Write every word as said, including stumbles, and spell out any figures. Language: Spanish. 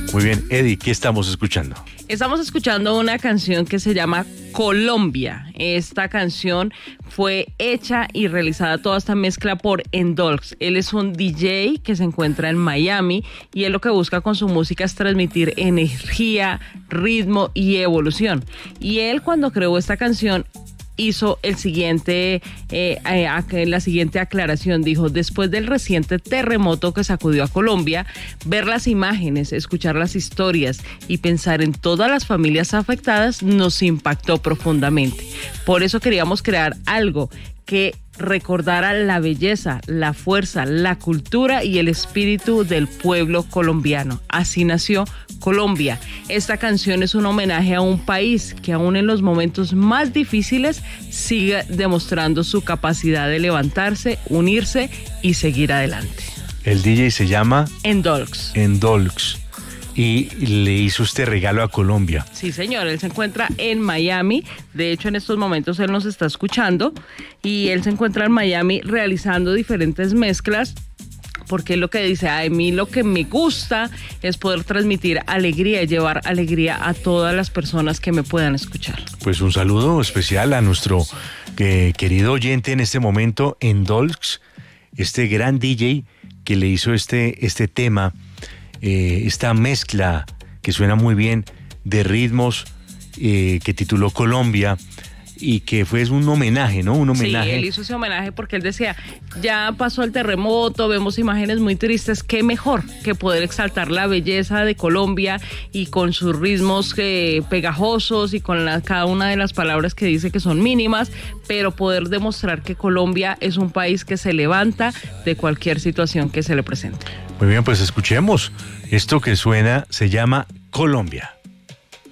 Muy bien, Eddie, ¿qué estamos escuchando? Estamos escuchando una canción que se llama Colombia. Esta canción fue hecha y realizada toda esta mezcla por Endolx. Él es un D J que se encuentra en Miami y él lo que busca con su música es transmitir energía, ritmo y evolución. Y él cuando creó esta canción hizo el siguiente, eh, eh, la siguiente aclaración. Dijo: después del reciente terremoto que sacudió a Colombia, ver las imágenes, escuchar las historias y pensar en todas las familias afectadas nos impactó profundamente. Por eso queríamos crear algo que recordara la belleza, la fuerza, la cultura y el espíritu del pueblo colombiano. Así nació Colombia. Esta canción es un homenaje a un país que aún en los momentos más difíciles sigue demostrando su capacidad de levantarse, unirse y seguir adelante. El D J se llama Endolx. Endolx. Y le hizo este regalo a Colombia. Sí, señor, él se encuentra en Miami. De hecho, en estos momentos él nos está escuchando y él se encuentra en Miami realizando diferentes mezclas, porque lo que dice: a mí lo que me gusta es poder transmitir alegría y llevar alegría a todas las personas que me puedan escuchar. Pues un saludo especial a nuestro eh, querido oyente en este momento, Endolx, este gran D J que le hizo este, este tema, eh, esta mezcla que suena muy bien de ritmos, eh, que tituló Colombia, y que fue un homenaje, ¿no? Un homenaje. Sí, él hizo ese homenaje porque él decía: ya pasó el terremoto, vemos imágenes muy tristes, qué mejor que poder exaltar la belleza de Colombia y con sus ritmos eh, pegajosos y con la, cada una de las palabras que dice que son mínimas, pero poder demostrar que Colombia es un país que se levanta de cualquier situación que se le presente. Muy bien, pues escuchemos. Esto que suena se llama Colombia.